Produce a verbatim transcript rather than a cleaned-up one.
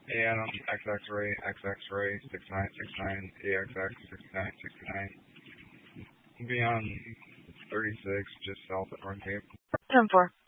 And um, X X ray, X X ray, six nine six nine, A X X six nine six nine. Be on thirty-six, just south of North Cape. ten four.